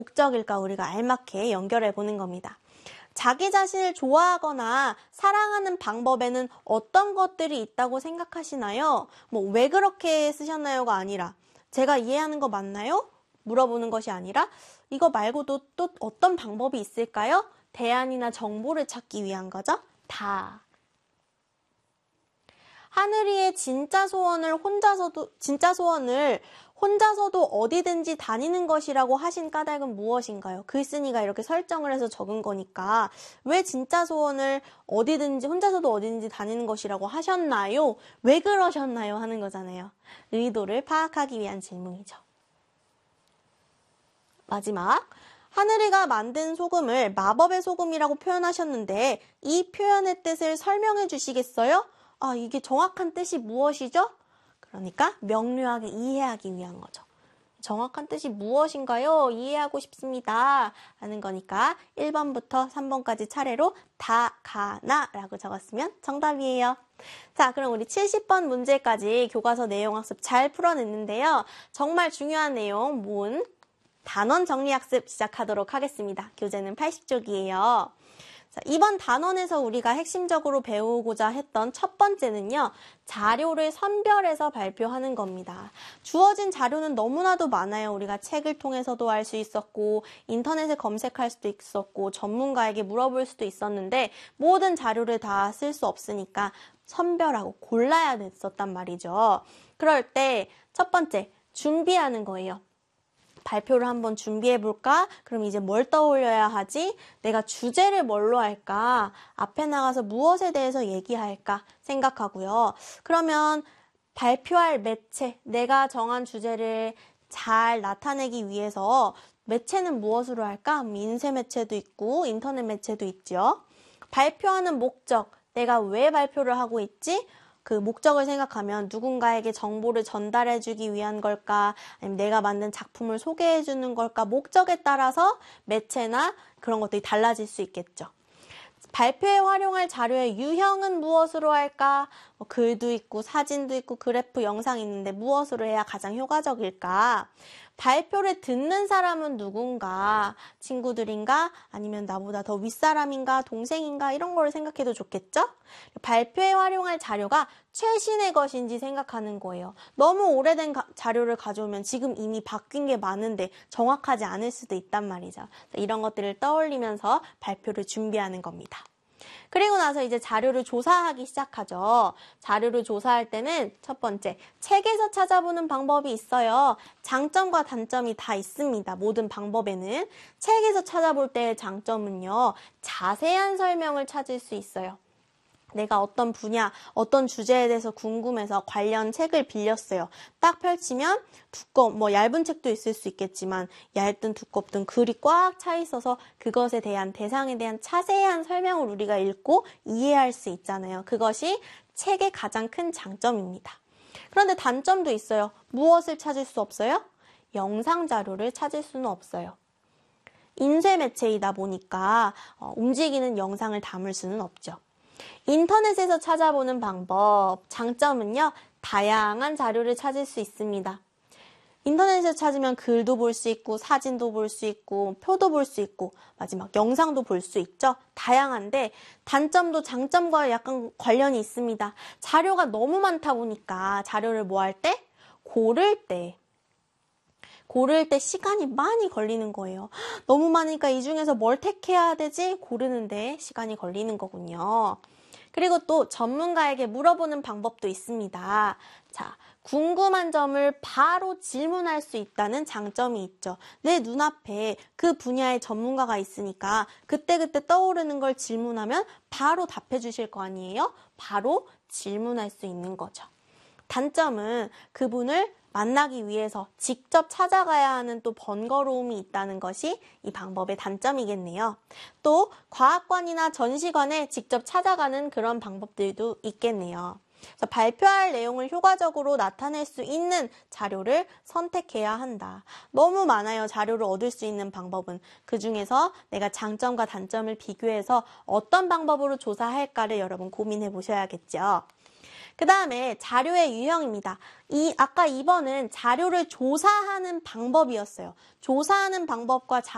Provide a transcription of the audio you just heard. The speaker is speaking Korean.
목적일까 우리가 알맞게 연결해 보는 겁니다. 자기 자신을 좋아하거나 사랑하는 방법에는 어떤 것들이 있다고 생각하시나요? 왜 그렇게 쓰셨나요가 아니라 제가 이해하는 거 맞나요? 물어보는 것이 아니라 이거 말고도 또 어떤 방법이 있을까요? 대안이나 정보를 찾기 위한 거죠. 다. 하늘이의 진짜 소원을 혼자서도 어디든지 다니는 것이라고 하신 까닭은 무엇인가요? 글쓴이가 이렇게 설정을 해서 적은 거니까 왜 진짜 소원을 혼자서도 어디든지 다니는 것이라고 하셨나요? 왜 그러셨나요? 하는 거잖아요. 의도를 파악하기 위한 질문이죠. 마지막, 하늘이가 만든 소금을 마법의 소금이라고 표현하셨는데 이 표현의 뜻을 설명해 주시겠어요? 이게 정확한 뜻이 무엇이죠? 그러니까 명료하게 이해하기 위한 거죠. 정확한 뜻이 무엇인가요? 이해하고 싶습니다. 하는 거니까 1번부터 3번까지 차례로 다, 가, 나 라고 적었으면 정답이에요. 자, 그럼 우리 70번 문제까지 교과서 내용학습 잘 풀어냈는데요. 정말 중요한 내용 모은 단원 정리학습 시작하도록 하겠습니다. 교재는 80쪽이에요. 자, 이번 단원에서 우리가 핵심적으로 배우고자 했던 첫 번째는요. 자료를 선별해서 발표하는 겁니다. 주어진 자료는 너무나도 많아요. 우리가 책을 통해서도 알 수 있었고 인터넷에 검색할 수도 있었고 전문가에게 물어볼 수도 있었는데 모든 자료를 다 쓸 수 없으니까 선별하고 골라야 됐었단 말이죠. 그럴 때 첫 번째, 준비하는 거예요. 발표를 한번 준비해볼까? 그럼 이제 뭘 떠올려야 하지? 내가 주제를 뭘로 할까? 앞에 나가서 무엇에 대해서 얘기할까? 생각하고요. 그러면 발표할 매체, 내가 정한 주제를 잘 나타내기 위해서 매체는 무엇으로 할까? 인쇄 매체도 있고 인터넷 매체도 있죠. 발표하는 목적, 내가 왜 발표를 하고 있지? 그 목적을 생각하면 누군가에게 정보를 전달해주기 위한 걸까? 아니면 내가 만든 작품을 소개해주는 걸까? 목적에 따라서 매체나 그런 것들이 달라질 수 있겠죠. 발표에 활용할 자료의 유형은 무엇으로 할까? 글도 있고 사진도 있고 그래프, 영상이 있는데 무엇으로 해야 가장 효과적일까? 발표를 듣는 사람은 누군가? 친구들인가? 아니면 나보다 더 윗사람인가? 동생인가? 이런 걸 생각해도 좋겠죠? 발표에 활용할 자료가 최신의 것인지 생각하는 거예요. 너무 오래된 자료를 가져오면 지금 이미 바뀐 게 많은데 정확하지 않을 수도 있단 말이죠. 이런 것들을 떠올리면서 발표를 준비하는 겁니다. 그리고 나서 이제 자료를 조사하기 시작하죠. 자료를 조사할 때는 첫 번째, 책에서 찾아보는 방법이 있어요. 장점과 단점이 다 있습니다. 모든 방법에는. 책에서 찾아볼 때의 장점은요, 자세한 설명을 찾을 수 있어요. 내가 어떤 분야, 어떤 주제에 대해서 궁금해서 관련 책을 빌렸어요. 딱 펼치면 얇은 책도 있을 수 있겠지만 얇든 두껍든 글이 꽉 차 있어서 그것에 대한 대상에 대한 자세한 설명을 우리가 읽고 이해할 수 있잖아요. 그것이 책의 가장 큰 장점입니다. 그런데 단점도 있어요. 무엇을 찾을 수 없어요? 영상 자료를 찾을 수는 없어요. 인쇄 매체이다 보니까 움직이는 영상을 담을 수는 없죠. 인터넷에서 찾아보는 방법, 장점은요, 다양한 자료를 찾을 수 있습니다. 인터넷에서 찾으면 글도 볼 수 있고, 사진도 볼 수 있고, 표도 볼 수 있고, 마지막 영상도 볼 수 있죠. 다양한데, 단점도 장점과 약간 관련이 있습니다. 자료가 너무 많다 보니까 자료를 뭐 할 때? 고를 때 시간이 많이 걸리는 거예요. 너무 많으니까 이 중에서 뭘 택해야 되지? 고르는데 시간이 걸리는 거군요. 그리고 또 전문가에게 물어보는 방법도 있습니다. 자, 궁금한 점을 바로 질문할 수 있다는 장점이 있죠. 내 눈앞에 그 분야의 전문가가 있으니까 그때그때 떠오르는 걸 질문하면 바로 답해 주실 거 아니에요? 바로 질문할 수 있는 거죠. 단점은 그분을 만나기 위해서 직접 찾아가야 하는 또 번거로움이 있다는 것이 이 방법의 단점이겠네요. 또 과학관이나 전시관에 직접 찾아가는 그런 방법들도 있겠네요. 그래서 발표할 내용을 효과적으로 나타낼 수 있는 자료를 선택해야 한다. 너무 많아요. 자료를 얻을 수 있는 방법은. 그중에서 내가 장점과 단점을 비교해서 어떤 방법으로 조사할까를 여러분 고민해 보셔야겠죠. 그 다음에 자료의 유형입니다. 아까 2번은 자료를 조사하는 방법이었어요. 조사하는 방법과